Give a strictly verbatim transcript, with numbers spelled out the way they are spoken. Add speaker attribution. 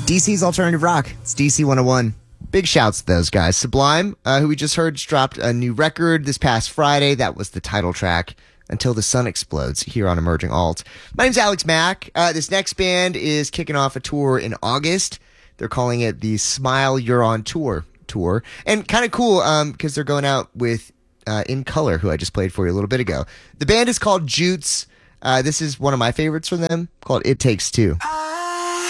Speaker 1: D C's Alternative Rock. It's D C one oh one. Big shouts to those guys. Sublime, uh, who we just heard, just dropped a new record this past Friday. That was the title track, Until the Sun Explodes, here on Emerging Alt. My name's Alex Mack. Uh, this next band is kicking off a tour in August. They're calling it the Smile You're on Tour tour. And kind of cool um, because they're going out with uh, In Color, who I just played for you a little bit ago. The band is called Jutes. Uh, this is one of my favorites from them, called It Takes Two.